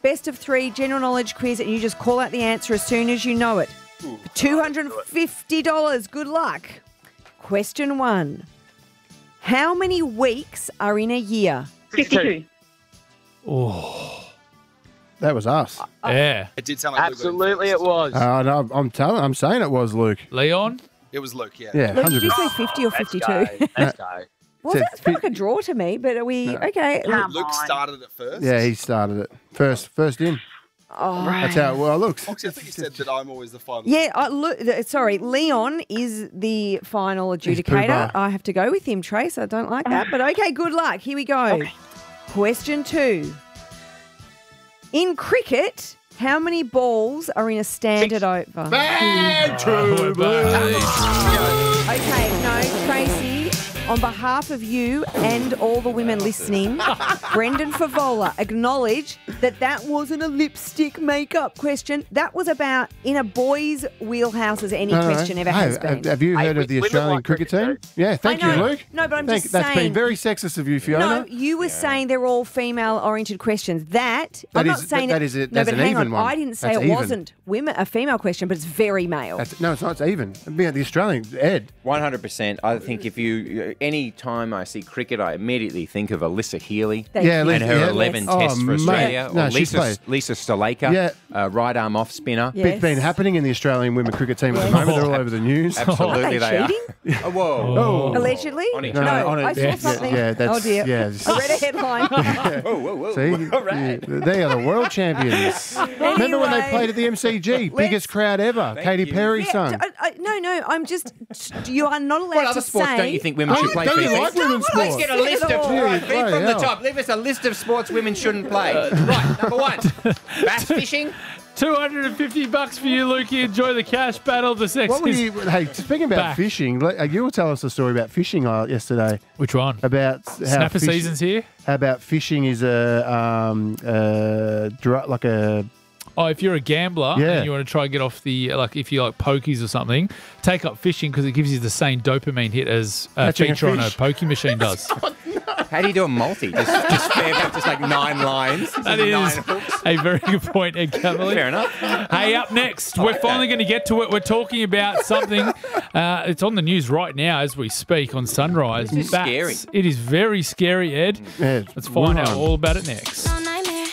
best of 3 general knowledge quiz, and you just call out the answer as soon as you know it. Ooh, $250. Good luck. Question 1. How many weeks are in a year? 52. Oh, That was us. yeah. It did sound like Absolutely it was. No, I'm saying it was Luke. Leon? It was Luke, yeah. Yeah, Luke, did you 100%. say 50 or 52? Let's go. Well, Said that's like a draw to me, but are we... Okay. Come Luke on. started it first. Yeah, he started it. First in. Oh. That's how it looks. Oxy, I think you said that I'm always the final. Yeah, sorry, Leon is the final adjudicator. Pooh-Bah. I have to go with him, Trace. I don't like that. But okay, good luck. Here we go. Okay. Question 2. In cricket, how many balls are in a standard over? True. Okay, no, Tracy, on behalf of you and all the women listening, Brendan Favola, acknowledge that wasn't a lipstick makeup question. That was about in a boy's wheelhouse as any question ever has been. Have you heard of the women Australian like cricket cricket team? Yeah, thank I you, know. Luke. No, but I'm just That's been saying- very sexist of you, Fiona. No, you were saying they're all female-oriented questions. I'm That not is- saying that is it. No, That's but an hang on. even one. I didn't say That's it even. wasn't a female question, but it's very male. No, it's not. It's even. Yeah, the Australian Ed. 100%. I think any time I see cricket, I immediately think of Alyssa Healy Thank Yeah, you. and her yeah. 11 Oh, tests for mate. Australia. No, or she's played. Lisa Stalaker, Yeah. right arm off spinner. Yeah. It's been happening in the Australian women cricket team at the Yes. moment. They're all over the news. Absolutely, Are they they are. cheating? Oh, whoa. Oh. Allegedly? On each No, other. on it, I saw yeah, something. yeah, that's- oh, dear. yeah. I read a headline. Whoa, whoa, whoa. See, All right. they are the world champions. Remember when they Anyway, played at the MCG? Biggest crowd ever. Katy you. Perry Yeah, sung. no, I'm just... You are not allowed What other to sports say... don't you think women should play? Don't you Fifi? like women's Let's sport? Let's get a list of Yeah, right, yeah, from the yeah. top. Leave us a list of sports women shouldn't play. Right, number 1, bass fishing. $250 for you, Lukey. Enjoy the cash battle. The sex What were is... you? Hey, speaking about back. fishing, you will tell us a story about fishing yesterday. Which one? About how Snapper season's here. How about fishing is like a Oh, if you're a gambler Yeah. and you want to try and get off the, like, if you like pokies or something, take up fishing because it gives you the same dopamine hit as a Catching a feature on a fish. pokey machine does. How do you do a multi? Just fair back, just like 9 lines. That 9 is hooks. a very good point, Ed Cavalier. Fair enough. Hey, up next, we're finally going to get to it. We're talking about something. It's on the news right now as we speak on Sunrise. This is Bats. scary. It is very scary, Ed. yeah, Let's find out Wuhan. all about it next.